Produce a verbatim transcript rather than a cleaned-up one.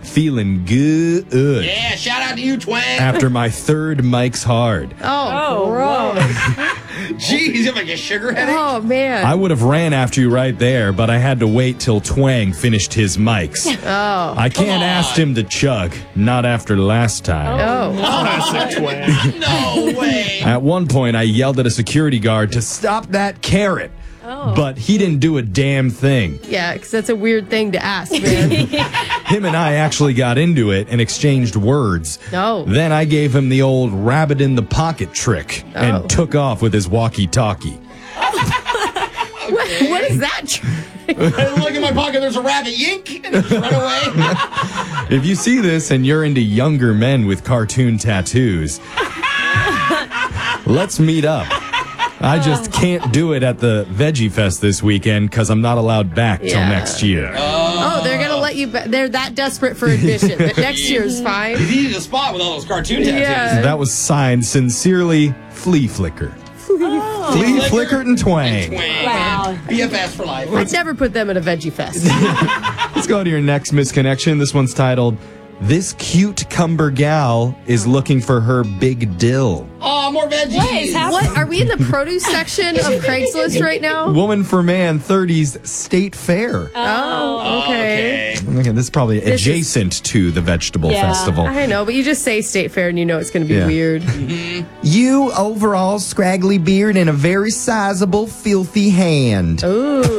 feeling good. Yeah, shout out to you, Twang. After my third Mike's Hard. Oh, gross. Jeez, you have like a sugar headache? Oh, man. I would have ran after you right there, but I had to wait till Twang finished his Mike's. Oh. I can't ask him to chug, not after last time. Oh. Classic Twang. No way. At one point, I yelled at a security guard to stop that carrot. Oh. But he didn't do a damn thing. Yeah, because that's a weird thing to ask, man. Him and I actually got into it and exchanged words. No. Then I gave him the old rabbit in the pocket trick Oh. and took off with his walkie-talkie. what, what is that? Tr- Look in my pocket, there's a rabbit. Yink! And just run away. If you see this and you're into younger men with cartoon tattoos, let's meet up. I just can't do it at the Veggie Fest this weekend because I'm not allowed back till Yeah. next year. oh, they're going to let you... Ba- they're that desperate for admission that next year's fine. He needed a spot with all those cartoon tattoos. Yeah. That was signed sincerely, Flea Flicker. Flea Flicker and Twang. Twang. Wow. B F S for life. I'd never put them at a Veggie Fest. Let's go to your next misconnection. This one's titled, This Cute Cumber Gal is Looking for Her Big Dill. Oh, more veggies. What is happening? What? Are we in the produce section of Craigslist right now? Woman for Man thirties State Fair. Oh, okay. Okay, this is probably This adjacent to the vegetable Yeah. festival. I know, but you just say State Fair and you know it's going to be Yeah. weird. You overall scraggly beard and a very sizable filthy hand. Ooh.